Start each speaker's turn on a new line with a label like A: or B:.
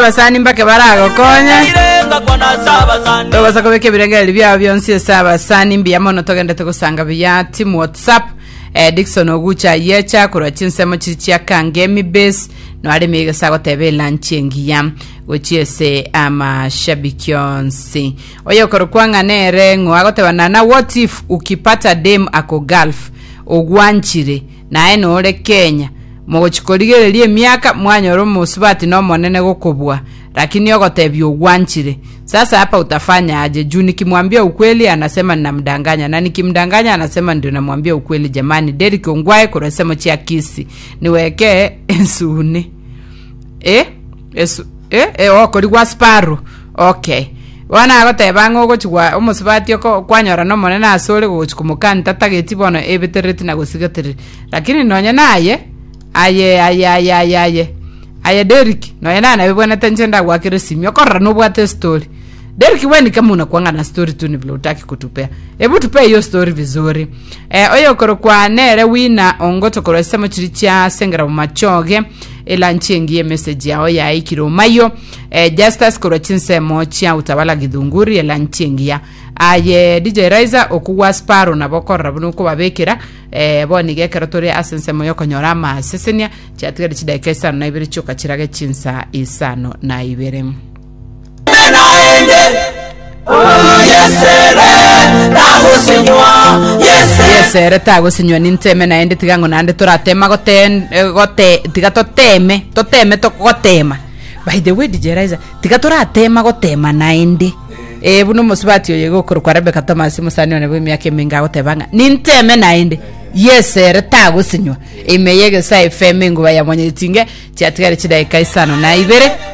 A: sabasani mbake barago konya Toba sako beke birengeli bya byonsi sabasani mbiyamono togende tugusanga bya team WhatsApp Dickson Ogucha yecha kura chinsemo chichia kangemi base no ale mega sago tebe lanchengiya gochiese ama shabikionsi oyo korokwanga nere ngwago tebanana what if ukipata dem ako Gulf ogwanchire nae no ole Kenya mogochikorigererie miaka mwanyoro musubati no monene gokobwa lakini yogo tebyo ogwanchire sasa hapa utafanya aje juu nikimwambia ukweli anasema ninamdanganya na nikimdanganya anasema ndio namwambia ukweli jamani Derek Ongwae kurasema chia kisi niweke ensune okori gwa Sparrow okay wana agotebango gochwa umusubati ko kwanyora no monene asore gochikumukani tatageti bono ebetereti na gosigatere lakini nonye naye aye Derek no yana na bibona tenjenda gwakire simyo korra no bwate story Derek weni kama unakuanga na story tu ni vile utaki kutupea hebu tupee hiyo story vizuri oyo koro kwa nere wina ongoto koro sema chiricha sengera machoge elanchengie message yao ya ikiro mayo justice koro chinsemo chia utawala githunguri elanchengia aye DJ Raiza okuwa Sparrow na bokorra bunuko babekera bonige kerotori asensemo yokonyora masesenia chatugari chidakesa na ibiri choka chirage chinsa isano na ibere yesere tago sinywa ninteme naende tigango nande turatema gote tigatoteme tokotema by the way DJ Raiza tigaturatema gotema naende buno musubati oyego kurukwa Rebecca Thomas musani one bwimi yake minga gotebanga ninteme naende yesere tago sinywa imeyege sai FM ngo bayamonye tinge cyatigare chidai kaisano na ibere